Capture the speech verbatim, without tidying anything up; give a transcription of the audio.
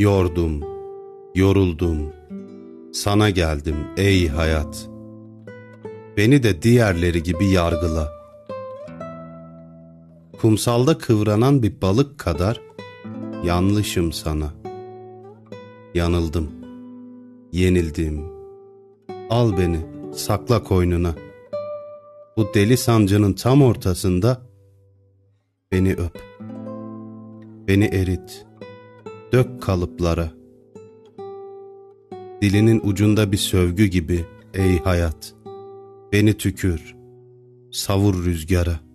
Yordum, yoruldum, sana geldim ey hayat. Beni de diğerleri gibi yargıla. Kumsalda kıvranan bir balık kadar yanlışım sana. Yanıldım, yenildim. Al beni, sakla koynuna. Bu deli sancının tam ortasında beni öp. Beni erit, dök kalıplara. Dilinin ucunda bir sövgü gibi ey hayat. Beni tükür, savur rüzgara.